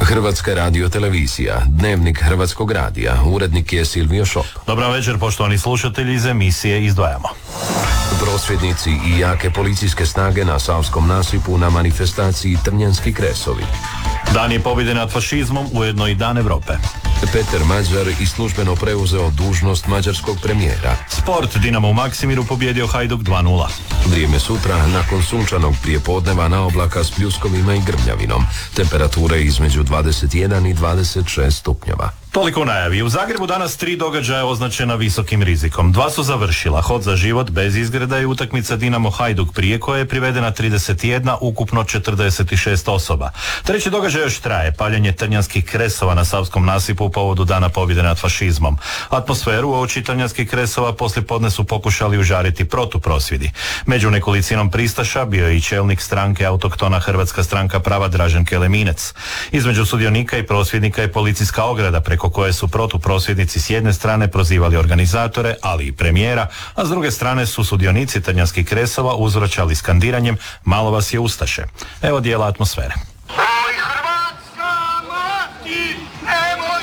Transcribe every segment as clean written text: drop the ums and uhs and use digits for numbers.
Hrvatska radiotelevizija, Dnevnik Hrvatskog radija, urednik je Silvio Šop. Dobar večer, poštovani slušatelji, iz emisije izdvajamo. Prosvjednici i jake policijske snage na Savskom nasipu na manifestaciji Trnjanski kresovi. Dan je pobjede nad fašizmom, ujedno i Dan Europe. Peter Mađar i službeno preuzeo dužnost mađarskog premijera. Sport, Dinamo u Maksimiru pobjedio Hajduk 2:0. Vrijeme sutra, nakon sunčanog prijepodneva na oblaka s pljuskovima i grmljavinom. Temperature između 21 i 26 stupnjeva. Toliko u najavi. U Zagrebu danas 3 događaja označena visokim rizikom. 2 su završila. Hod za život bez izgreda i utakmica Dinamo Hajduk prije koje je privedena 31, ukupno 46 osoba. Treći događaj još traje. Paljenje trnjanskih kresova na Savskom nasipu u povodu Dana pobjede nad fašizmom. Atmosferu uoči trnjanskih kresova poslijepodne su pokušali užariti protuprosvjedi. Među nekolicinom pristaša bio je i čelnik stranke Autohtona Hrvatska stranka prava Dražen Keleminec. Između sudionika i prosvjednika je policijska ograda preko koje su protuprosvjednici s jedne strane prozivali organizatore, ali i premijera, a s druge strane su sudionici trnjanskih kresova uzvraćali skandiranjem "Malo vas je Ustaše". Evo dijela atmosfere. Oj Hrvatska mati, nemoj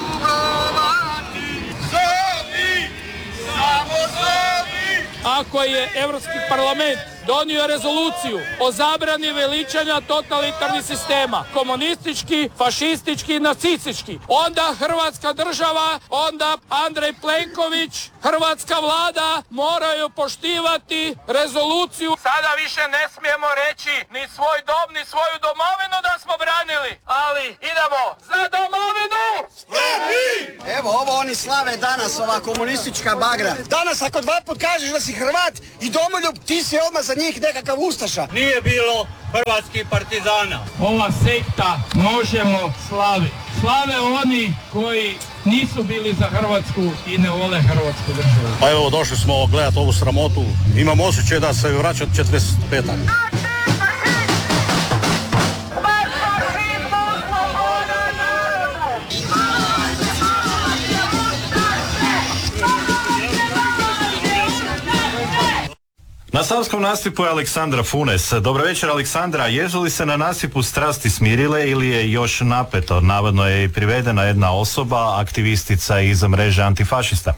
tugovati, zovi, samo zovi. Ako je Europski parlament donio rezoluciju o zabrani veličanja totalitarnih sistema, komunistički, fašistički i nacistički, onda Hrvatska država, onda Andrej Plenković, hrvatska vlada moraju poštivati rezoluciju. Sada više ne smijemo reći ni svoj dom, ni svoju domovinu da smo branili, ali idemo za domovinu! Evo, ovo oni slave danas, ova komunistička bagra. Danas ako 2 put kažeš da si Hrvat i domoljub, ti si odmah za njih nekakav ustaša. Nije bilo hrvatskih partizana. Ova sekta možemo slaviti. Slave oni koji nisu bili za Hrvatsku i ne vole Hrvatsku državu. Pa evo, došli smo gledati ovu sramotu. Imam osjećaj da se vraća 45. Na Savskom nasipu je Aleksandra Funes. Dobro večer, Aleksandra. Jesu li se na nasipu strasti smirile ili je još napeto? Navodno je i privedena jedna osoba, aktivistica iz mreže antifašista.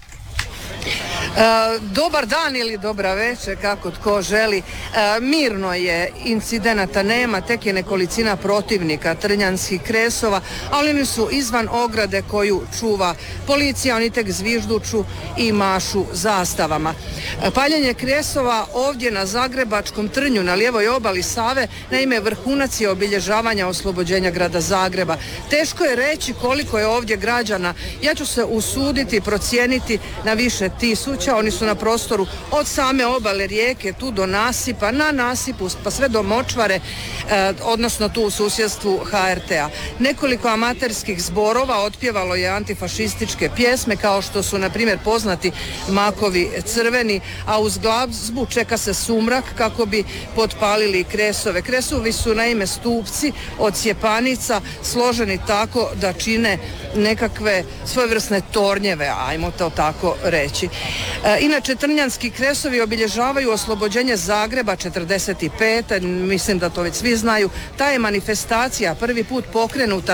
Dobar dan ili dobra večer, kako tko želi. Mirno je, incidenata nema, tek je nekolicina protivnika trnjanskih kresova, ali oni su izvan ograde koju čuva policija, oni tek zvižduču i mašu zastavama. Paljenje kresova ovdje na Zagrebačkom Trnju, na lijevoj obali Save, naime vrhunac je obilježavanja oslobođenja grada Zagreba. Teško je reći koliko je ovdje građana. Ja ću se usuditi procijeniti na više tisuća. Oni su na prostoru od same obale rijeke tu do nasipa, na nasipu pa sve do močvare, odnosno tu u susjedstvu HRT-a. Nekoliko amaterskih zborova otpjevalo je antifašističke pjesme kao što su na primjer poznati Makovi crveni, a uz glazbu čeka se sumrak kako bi potpalili kresove. Kresovi su naime stupci od sjepanica složeni tako da čine nekakve svojevrsne tornjeve, ajmo to tako reći. Inače, trnjanski kresovi obilježavaju oslobođenje Zagreba 45. Mislim da to već svi znaju. Ta je manifestacija prvi put pokrenuta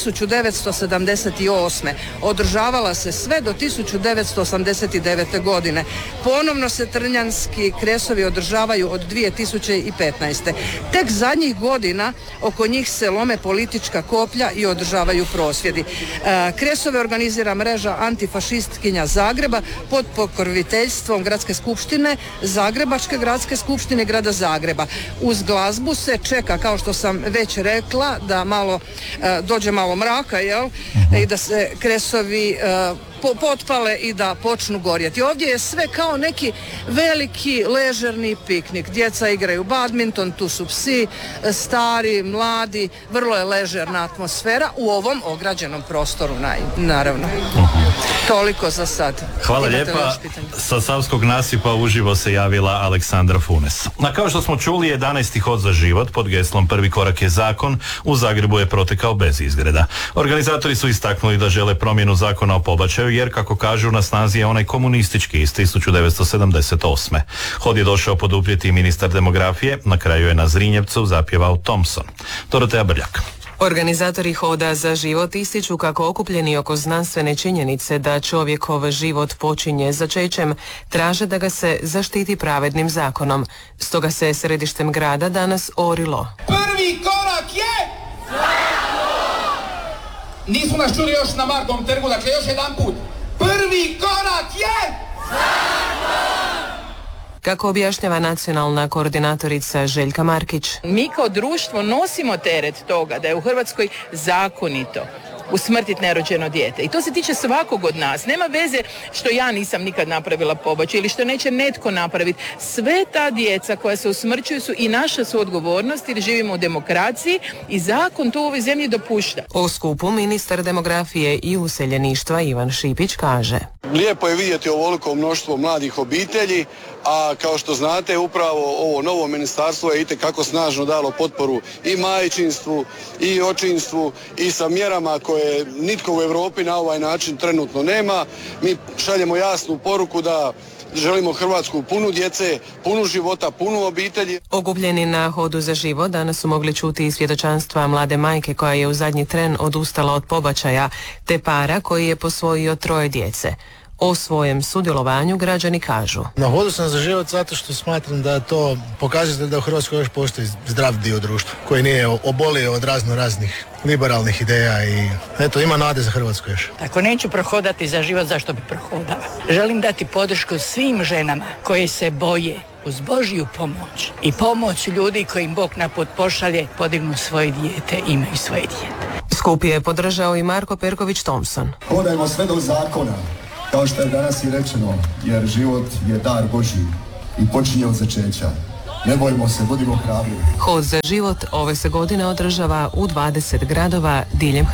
1978. Održavala se sve do 1989. godine. Ponovno se trnjanski kresovi održavaju od 2015. Tek zadnjih godina oko njih se lome politička koplja i održavaju prosvjedi. Kresove organizira mreža antifašistkinja Zagreba pod pokroviteljstvom Gradske skupštine, Zagrebačke gradske skupštine grada Zagreba. Uz glazbu se čeka, kao što sam već rekla, da malo dođe malo mraka, jel? I da se kresovi potpale i da počnu gorjeti. Ovdje je sve kao neki veliki ležerni piknik. Djeca igraju badminton, tu su psi, stari, mladi, vrlo je ležerna atmosfera u ovom ograđenom prostoru, naravno. Toliko za sad. Hvala lijepa. Sa Savskog nasipa uživo se javila Aleksandra Funes. A kao što smo čuli, 11. hod za život pod geslom "Prvi korak je zakon" u Zagrebu je protekao bez izgreda. Organizatori su istaknuli da žele promjenu zakona o pobačaju jer, kako kažu, na snazi je onaj komunistički iz 1978. Hod je došao poduprijeti ministar demografije, na kraju je na Zrinjevcu zapjevao Thompson. Dorotea Brljak. Organizatori Hoda za život ističu kako okupljeni oko znanstvene činjenice da čovjekov život počinje začećem, traže da ga se zaštiti pravednim zakonom. Stoga se središtem grada danas orilo. Prvi korak je... Nisu nas čuli još na Markovom trgu, dakle još jedan put. Prvi korak je... Kako objašnjava nacionalna koordinatorica Željka Markić. Mi kao društvo nosimo teret toga da je u Hrvatskoj zakonito usmrtiti nerođeno dijete. I to se tiče svakog od nas. Nema veze što ja nisam nikad napravila pobačaj ili što neće netko napraviti. Sve ta djeca koja se usmrćuju su i naša su odgovornost jer živimo u demokraciji i zakon to u ovoj zemlji dopušta. O skupu ministar demografije i useljeništva Ivan Šipić kaže. Lijepo je vidjeti ovoliko mnoštvo mladih obitelji, a kao što znate upravo ovo novo ministarstvo je itekako snažno dalo potporu i majčinstvu i očinstvu i sa mjerama koje nitko u Europi na ovaj način trenutno nema. Mi šaljemo jasnu poruku da želimo Hrvatsku punu djece, punu života, punu obitelji. Okupljeni na Hodu za život danas su mogli čuti i svjedočanstva mlade majke koja je u zadnji tren odustala od pobačaja, te para koji je posvojio 3 djece. O svojem sudjelovanju građani kažu. Na Hodu sam za život zato što smatram da to pokazuje da u Hrvatskoj još postoji zdrav dio društva koji nije obolio od raznih liberalnih ideja i eto ima nade za Hrvatsku još. Ako neću prohodati za život, zašto bi prohodala? Želim dati podršku svim ženama koje se boje uz Božju pomoć i pomoć ljudi koji im Bog na put pošalje, podignu svoje dijete, imaju svoje dijete. Skup je podržao i Marko Perković Thompson. Hodajmo sve do zakona, kao što je danas i rečeno, jer život je dar Božji i počinje od začeća. Ne bojmo se, budimo hrabri. Hod za život ove se godine održava u 20 gradova diljem